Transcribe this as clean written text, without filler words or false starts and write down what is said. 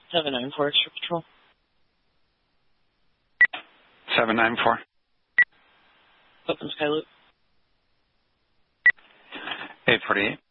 794 Extra Patrol. 794. Open Sky Loop. 848.